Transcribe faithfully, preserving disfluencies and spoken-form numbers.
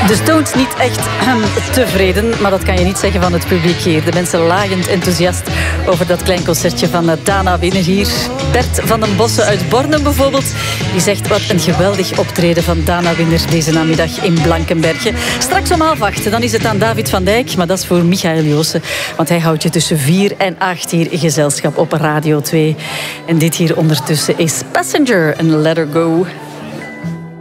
De Stones niet echt tevreden, maar dat kan je niet zeggen van het publiek hier. De mensen lachend enthousiast over dat klein concertje van Dana Winner hier. Bert van den Bossen uit Bornem bijvoorbeeld, die zegt wat een geweldig optreden van Dana Winner deze namiddag in Blankenberge. Straks om half acht, dan is het aan David van Dijk, maar dat is voor Michael Joossen, want hij houdt je tussen vier en acht hier in gezelschap op Radio twee. En dit hier ondertussen is Passenger en Let Her Go.